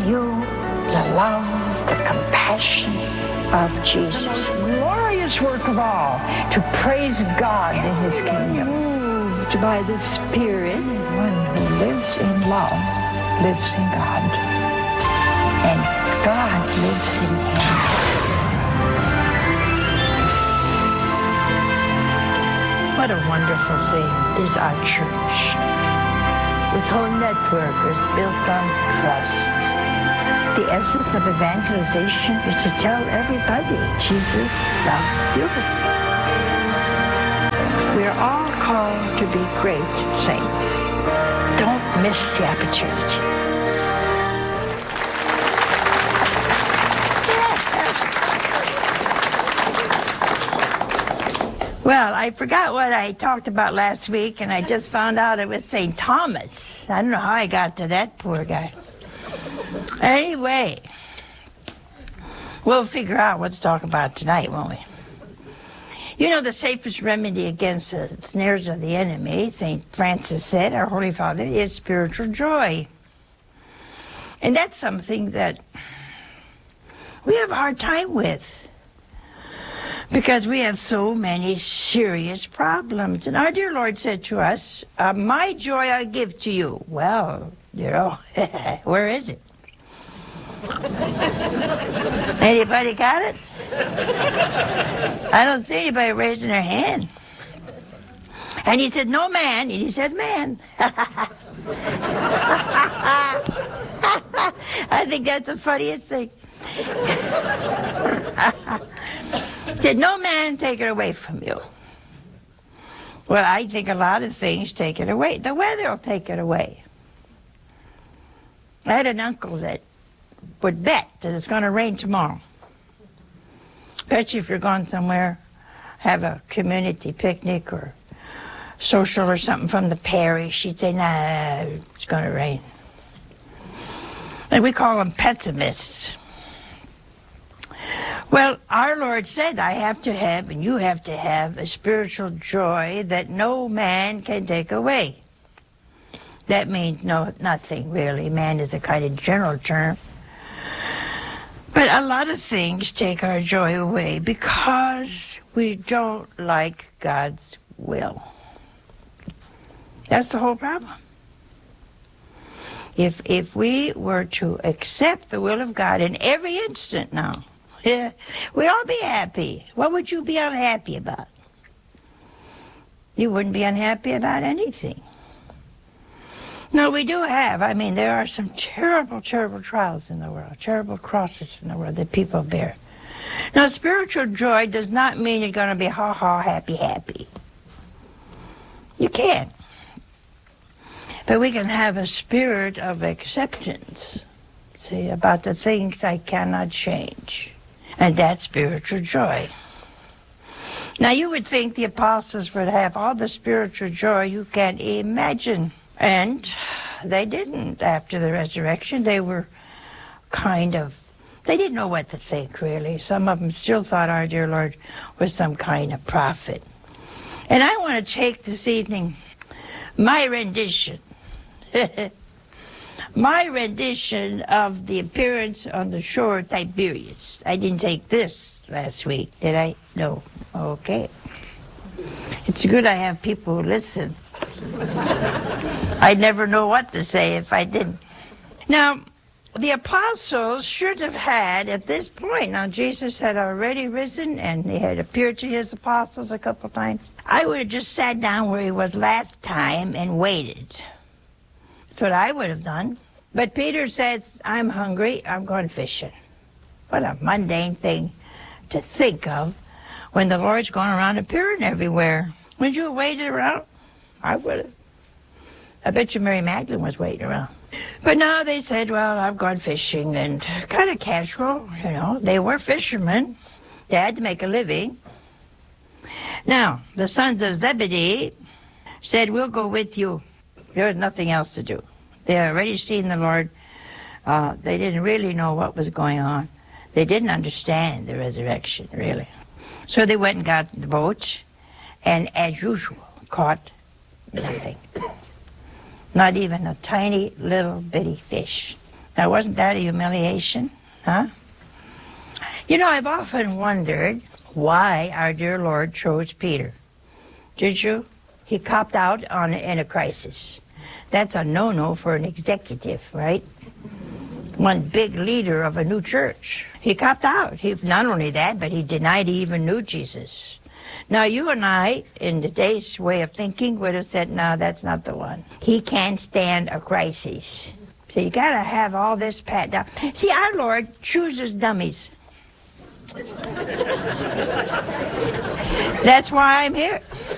you the love, the compassion of Jesus. The most glorious work of all, to praise God in His kingdom. Moved by the Spirit, one who lives in love lives in God, and God lives in him. What a wonderful thing is our church. This whole network is built on trust. The essence of evangelization is to tell everybody Jesus loves you. We're all called to be great saints. Don't miss the opportunity. Well, I forgot what I talked about last week, and I just found out it was St. Thomas. I don't know how I got to that poor guy. Anyway, we'll figure out what to talk about tonight, won't we? You know, the safest remedy against the snares of the enemy, St. Francis said, our Holy Father, is spiritual joy. And that's something that we have a hard time with, because we have so many serious problems. And our dear Lord said to us, my joy I give to you. Well, you know, where is it? Anybody got it? I don't see anybody raising their hand. And he said, no man. And he said, man. I think that's the funniest thing. He said, no man take it away from you. Well, I think a lot of things take it away. The weather will take it away. I had an uncle that would bet that it's going to rain tomorrow. Bet you if you're going somewhere, have a community picnic or social or something from the parish, he'd say, nah, it's going to rain. And we call them pessimists. Well, our Lord said, I have to have, and you have to have, a spiritual joy that no man can take away. That means nothing, really. Man is a kind of general term. But a lot of things take our joy away because we don't like God's will. That's the whole problem. If we were to accept the will of God in every instant now, we'd all be happy. What would you be unhappy about? You wouldn't be unhappy about anything. No, we do have. I mean, there are some terrible, terrible trials in the world, terrible crosses in the world that people bear. Now, spiritual joy does not mean you're going to be ha-ha, happy, happy. You can't. But we can have a spirit of acceptance, see, about the things I cannot change. And that's spiritual joy. Now, you would think the apostles would have all the spiritual joy you can imagine. And they didn't after the resurrection. They were they didn't know what to think, really. Some of them still thought our dear Lord was some kind of prophet. And I want to take this evening my rendition. My rendition of the appearance on the shore of Tiberias. I didn't take this last week, did I? No. Okay. It's good I have people who listen. I'd never know what to say if I didn't. Now, the apostles should have had, at this point, now Jesus had already risen and he had appeared to his apostles a couple times. I would have just sat down where he was last time and waited. That's what I would have done. But Peter says, I'm hungry, I'm going fishing. What a mundane thing to think of when the Lord's going around appearing everywhere. Wouldn't you have waited around? I would have. I bet you Mary Magdalene was waiting around. But now they said, well, I've gone fishing, and kind of casual, you know. They were fishermen. They had to make a living. Now, the sons of Zebedee said, we'll go with you. There's nothing else to do. They had already seen the Lord. They didn't really know what was going on. They didn't understand the resurrection, really. So they went and got the boat, and as usual, caught nothing. Not even a tiny little bitty fish. Now, wasn't that a humiliation? Huh? You know, I've often wondered why our dear Lord chose Peter. Did you? He copped out in a crisis. That's a no-no for an executive, right? One big leader of a new church. He copped out. Not only that, but he denied he even knew Jesus. Now, you and I, in today's way of thinking, would have said, no, that's not the one. He can't stand a crisis. So you got to have all this pat down. See, our Lord chooses dummies. That's why I'm here.